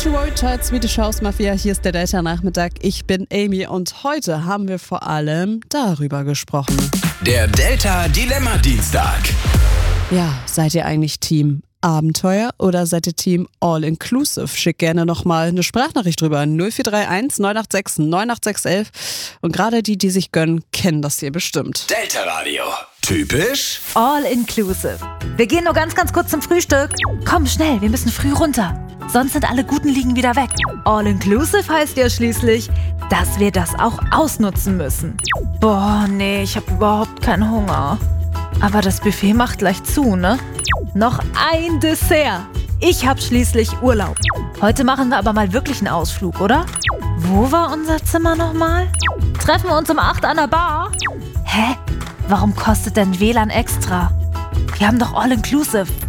Country Road Child, Swedish House Mafia, hier ist der Delta-Nachmittag. Ich bin Amy und heute haben wir vor allem darüber gesprochen. Der Delta-Dilemma-Dienstag. Ja, seid ihr eigentlich Team Abenteuer oder seid ihr Team All-Inclusive? Schick gerne nochmal eine Sprachnachricht drüber. 0431 986 98611. Und gerade die sich gönnen, kennen das hier bestimmt. Delta Radio. Typisch All-Inclusive. Wir gehen nur ganz kurz zum Frühstück. Komm schnell, wir müssen früh runter. Sonst sind alle guten Liegen wieder weg. All-Inclusive heißt ja schließlich, dass wir das auch ausnutzen müssen. Boah, nee, ich habe überhaupt keinen Hunger. Aber das Buffet macht gleich zu, ne? Noch ein Dessert. Ich hab schließlich Urlaub. Heute machen wir aber mal wirklich einen Ausflug, oder? Wo war unser Zimmer nochmal? Treffen wir uns um 8 an der Bar? Hä? Warum kostet denn WLAN extra? Wir haben doch All-Inclusive.